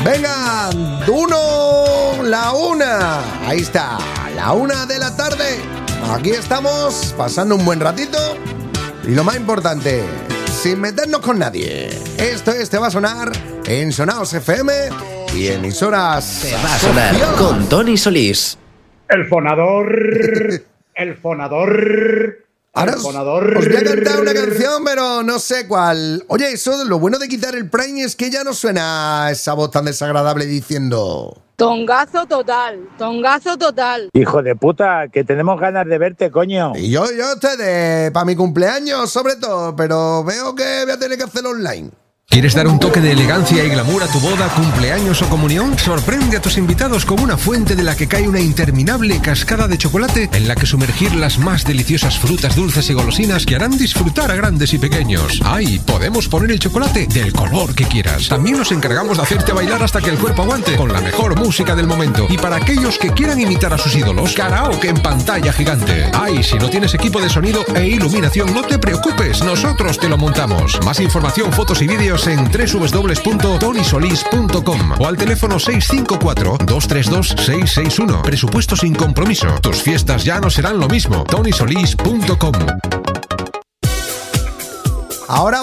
Venga, la una. Ahí está, la 1 de la tarde. Aquí estamos, pasando un buen ratito. Y lo más importante, sin meternos con nadie. Esto Te va a sonar en Sonaos FM y emisoras. Te va a sonar con Tony Solís. El fonador. El fonador. Ahora os voy a cantar una canción, pero no sé cuál. Oye, eso, lo bueno de quitar el Prime es que ya no suena esa voz tan desagradable diciendo... Tongazo total, tongazo total. Hijo de puta, que tenemos ganas de verte, coño. Y yo para mi cumpleaños sobre todo, pero veo que voy a tener que hacerlo online. ¿Quieres dar un toque de elegancia y glamour a tu boda, cumpleaños o comunión? Sorprende a tus invitados con una fuente de la que cae una interminable cascada de chocolate en la que sumergir las más deliciosas frutas dulces y golosinas que harán disfrutar a grandes y pequeños. ¡Ay! Podemos poner el chocolate del color que quieras. También nos encargamos de hacerte bailar hasta que el cuerpo aguante con la mejor música del momento. Y para aquellos que quieran imitar a sus ídolos, karaoke en pantalla gigante. ¡Ay! Si no tienes equipo de sonido e iluminación, no te preocupes, nosotros te lo montamos. Más información, fotos y vídeos en www.tonysolis.com o al teléfono 654-232-661. Presupuesto sin compromiso. Tus fiestas ya no serán lo mismo. tonysolis.com. Ahora